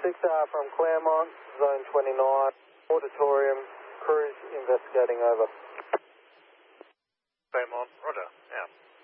6R from Claremont, Zone 29, auditorium, crews investigating over. Claremont, roger, out.